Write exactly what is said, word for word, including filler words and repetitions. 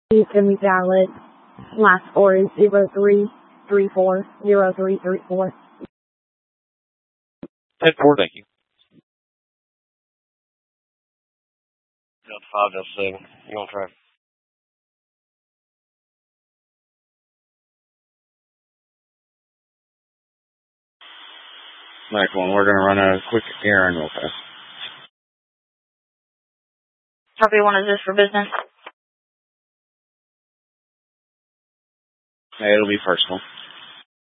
It's going to be valid. Last score is zero three three four zero three three four. ten four, thank you. Delta five, Delta seven. You on track? Mike one, we're going to run a quick errand real fast. Copy one, is this for business? Hey, it'll be personal.